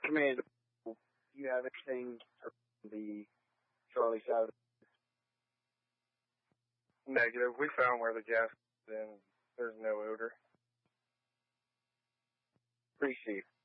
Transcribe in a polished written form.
Command, do you have anything from the Charlie side? Negative. We found where the gas is in. There's no odor. Appreciate it.